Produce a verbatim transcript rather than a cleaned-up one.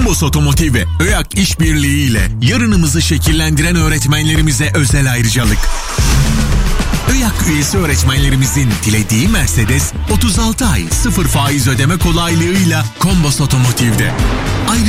Kombos Otomotiv ve ÖYAK işbirliği ile yarınımızı şekillendiren öğretmenlerimize özel ayrıcalık. ÖYAK üyesi öğretmenlerimizin dilediği Mercedes otuz altı ay sıfır faiz ödeme kolaylığıyla Kombos Otomotiv'de. Ayrıca